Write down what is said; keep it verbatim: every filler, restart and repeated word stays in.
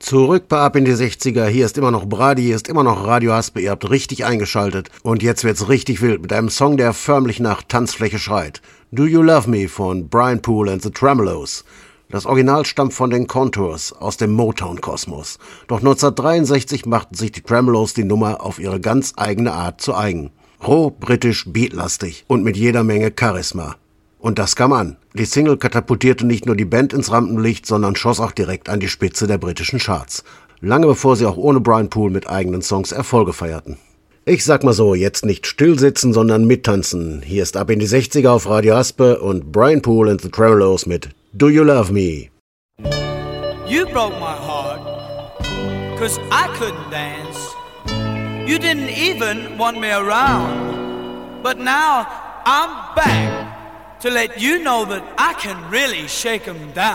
Zurück bei Ab in die sechziger, hier ist immer noch Brady, hier ist immer noch Radio Haspe, ihr habt richtig eingeschaltet und jetzt wird's richtig wild mit einem Song, der förmlich nach Tanzfläche schreit. Do You Love Me von Brian Poole and the Tremeloes. Das Original stammt von den Contours aus dem Motown-Kosmos. Doch neunzehnhundertdreiundsechzig machten sich die Tremeloes die Nummer auf ihre ganz eigene Art zu eigen. Roh, britisch, beatlastig und mit jeder Menge Charisma. Und das kam an. Die Single katapultierte nicht nur die Band ins Rampenlicht, sondern schoss auch direkt an die Spitze der britischen Charts. Lange bevor sie auch ohne Brian Poole mit eigenen Songs Erfolge feierten. Ich sag mal so, jetzt nicht stillsitzen, sondern mittanzen. Hier ist Ab in die sechziger auf Radio Haspe und Brian Poole and the Tremeloes mit Do You Love Me? You broke my heart, 'cause I couldn't dance. You didn't even want me around. But now I'm back to let you know that I can really shake 'em down.